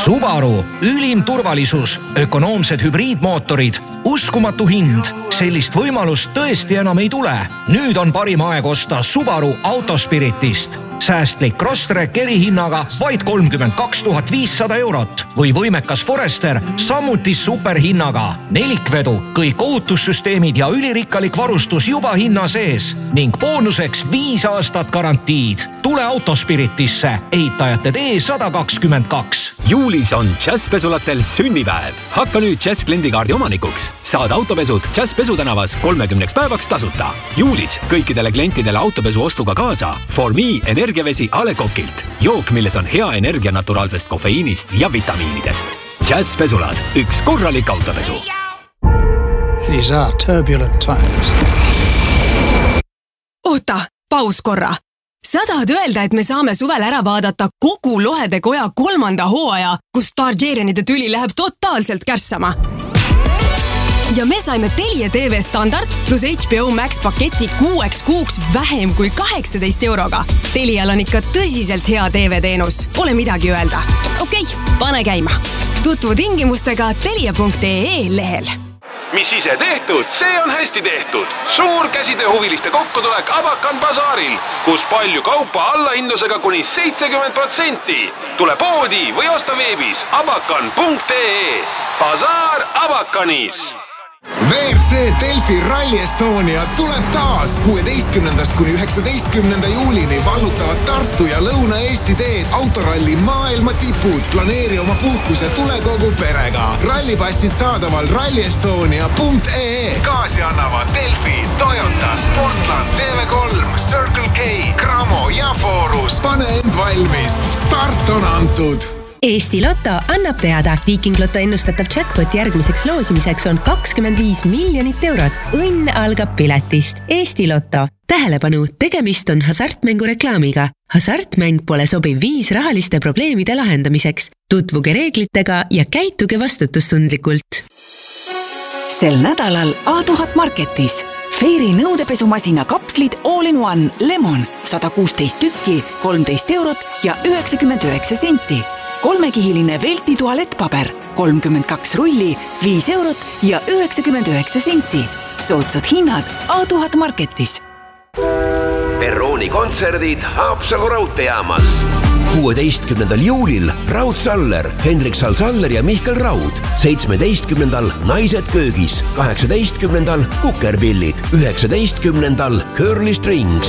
Subaru, ülim turvalisus, ökonoomsed hübriidmootorid, uskumatu hind. Sellist võimalust tõesti enam ei tule. Nüüd on parim aeg osta Subaru Autospiritist. Säästlik Crosstrek erihinnaga vaid 32 500 eurot või võimekas Forester samuti superhinnaga. Nelikvedu, kõik ohutussüsteemid ja ülirikkalik varustus juba hinna sees ning boonuseks 5 aastat garantiid. Tule Autospiritisse, ehitajate tee 122. Juulis on Jazzpesulatel sünnipäev. Hakka nüüd Jazz kliendikaardi omanikuks. Saad autopesud Jazz Pesu tänavas 30 päevaks tasuta. Juulis kõikidele klientidele autopesu ostuga kaasa For Me energiavesi A. Le Coqilt. Jook, milles on hea energia naturaalsest kofeiinist ja vitamiinidest. Jazz Pesulad, üks korralik autopesu. These are turbulent times. Oota, paus korra. Sa tahad öelda, et me saame suvel ära vaadata kogu Lohede Koja 3. hooaja, kus Targaryenide tüli läheb totaalselt kärssama. Ja me saime Telia TV standard plus HBO Max paketi 6 kuuks vähem kui 18 euroga. Telial on ikka tõsiselt hea TV-teenus. Pole midagi öelda. Okei, pane käima. Tutvu tingimustega telia.ee lehel. Mis ise tehtud, see on hästi tehtud. Suur käsitööhuviliste kokkutulek Abakan Bazaaril, kus palju kaupa allahindlusega kuni 70%. Tule poodi või osta veebis abakan.ee. Bazaar Abakanis. WRC Delfi Rally Estonia tuleb taas 16. kuni 19. juulini vallutavad Tartu ja Lõuna-Eesti teed autoralli maailma tipud. Planeeri oma puhkuse tule kogu perega. Rallipassid saadaval rallyestonia.ee. Kaasi annavad Delfi, Toyota, Sportland, TV3, Circle K, Cramo ja Forus. Pane end valmis. Start on antud. Eesti Lotto annab teada. Viking Lotto ennustatav jackpot järgmiseks loosimiseks on 25 miljonit eurot. Õnn algab piletist. Eesti Lotto. Tähelepanu, tegemist on hasartmängu reklaamiga. Hasartmäng pole sobiv viis rahaliste probleemide lahendamiseks. Tutvuge reeglitega ja käituge vastutustundlikult. Sel nädalal A1000 Marketis. Fairy nõudepesumasina kapslid All-in-One Lemon 116 tükki, 13 eurot ja 99 senti. 3-kihiline Velti tualettpaber, 32 rulli, 5 eurot ja 99 senti. Soodsad hinnad A1000 Marketis. Perrooni kontserdid Haapsalu raudteejaamas. 16. juulil Raud Saller, Hendrik Saller ja Mihkel Raud. 17. Naised köögis. 18. Kukerpillid. 19. Curly Strings.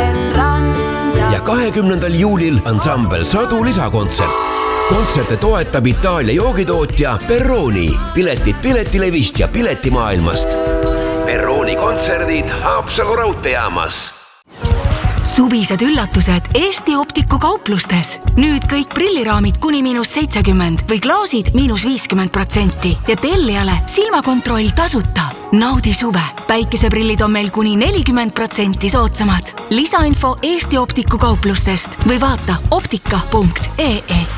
Ja 20. juulil ansambel Sadu lisakontsert. Kontserte toetab Itaalia joogitootja Perrooni. Piletid Piletilevist ja Piletimaailmast. Perrooni kontserdid Haapsalu raudteejaamas. Suvised üllatused Eesti Optiku kauplustes. Nüüd kõik prilliraamid kuni -70 või klaasid -50% ja tellijale silmakontroll tasuta. Naudi suve. Päikeseprillid on meil kuni 40% soodsamad. Lisainfo Eesti Optiku kauplustest või vaata optika.ee.